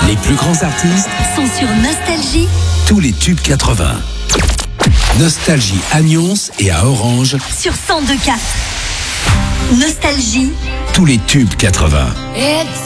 Les plus grands artistes sont sur Nostalgie. Tous les tubes 80. Nostalgie à Nyons et à Orange sur 102.4. Nostalgie. Tous les tubes 80. It's